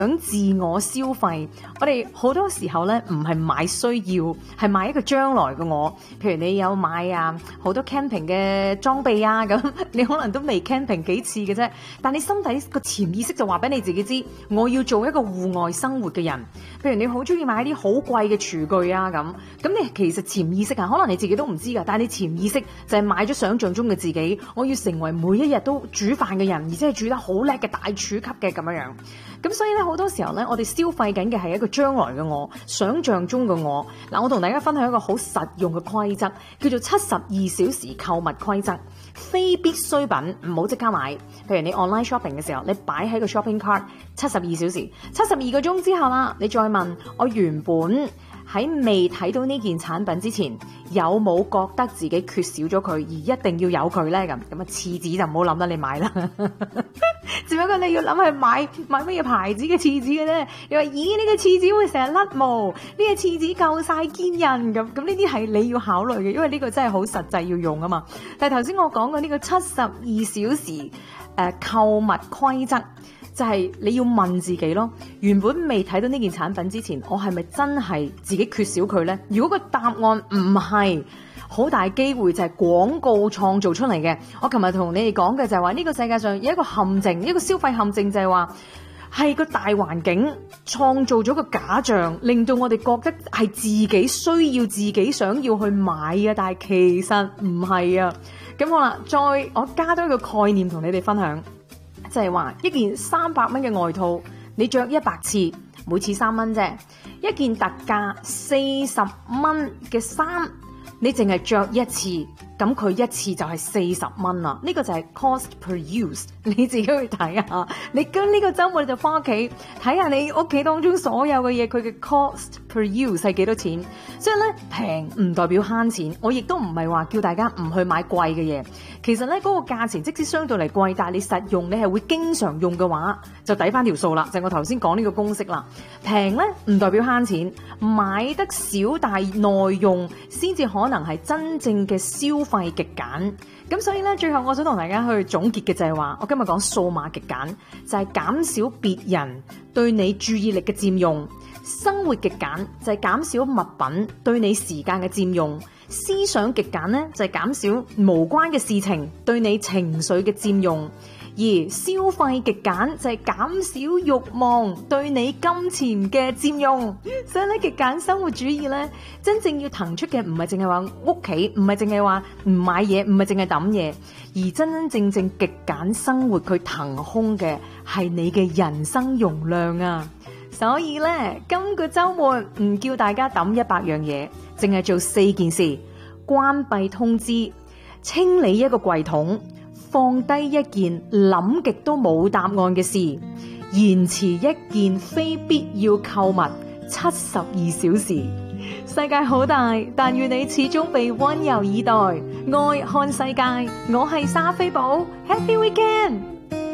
自我消費，我哋好多時候咧唔係買需要，係買一個將來嘅我。譬如你有買好多 camping 嘅裝備啊，咁你可能都未 camping 幾次嘅啫，但你心底個潛意識就話俾你自己知，我要做一個戶外生活嘅人。譬如你好中意買啲好貴嘅廚具啊，咁你其實潛意識可能你自己都唔知㗎，但係你潛意識就係買咗想像中嘅自己，我要成為每一日都煮飯嘅人，而且係煮得好叻嘅大廚級嘅咁樣。咁所以咧好多時候咧，我哋消費緊嘅係一個將來嘅我，想像中嘅我。嗱，我同大家分享一個好實用嘅規則，叫做72小時購物規則。非必需品唔好即刻買。譬如你 online shopping 嘅時候，你擺喺個 shopping cart 72小時，72個鐘之後啦，你再問我原本喺未睇到呢件產品之前，有冇覺得自己缺少咗佢，而一定要有佢呢？咁啊，廁紙就唔好諗啦，你買啦。只不過你要諗係買乜嘢牌子嘅廁紙嘅啫。你話咦呢個廁紙會成日甩毛，呢個廁紙夠晒堅韌咁呢啲係你要考慮嘅，因為呢個真係好實際要用啊嘛。但係頭先我講過呢個72小時購物規則。就係你要問自己咯，原本未睇到呢件產品之前，我係咪真係自己缺少佢呢？如果個答案唔係，好大機會就係廣告創造出嚟嘅。我琴日同你哋講嘅就係話，呢個世界上有一個陷阱，一個消費陷阱就係話，係個大環境創造咗個假象，令到我哋覺得係自己需要、自己想要去買啊，但係其實唔係啊。咁好啦，我加多一個概念同你哋分享。就係話一件300蚊嘅外套，你着100次，每次3蚊啫。一件特價40蚊嘅衫，你淨係着一次，咁佢一次就係40蚊啦。呢個就係 cost per use， 你自己去睇下。你跟呢個週末你就翻屋企睇下你屋企當中所有嘅嘢，佢嘅 cost per use 係幾多錢。所以咧，平唔代表慳錢，我亦都唔係話叫大家唔去買貴嘅嘢。其實咧，嗰個價錢即使相對嚟貴，但係你實用，你係會經常用嘅話，就抵翻條數啦。就係我頭先講呢個公式啦。平咧唔代表慳錢，買得少但係耐用，先至可能係真正嘅消費極簡。咁所以咧，最後我想同大家去總結嘅就係話，我今日講數碼極簡，就係減少別人對你注意力嘅佔用；生活極簡就係減少物品對你時間嘅佔用。思想極簡呢，就係減少無關嘅事情對你情緒嘅佔用，而消費極簡就係減少慾望對你金錢嘅佔用。所以咧，極簡生活主義咧，真正要騰出嘅唔係淨係話屋企，唔係淨係話唔買嘢，唔係淨係抌嘢，而真真正正極簡生活佢騰空嘅係你嘅人生容量啊！所以咧，今個週末唔叫大家抌100樣嘢，淨係做4件事：關閉通知、清理一個櫃桶、放低一件諗極都冇答案嘅事、延遲一件非必要購物72小時。世界好大，但願你始終被溫柔以待。愛看世界，我係莎菲寶，Happy Weekend！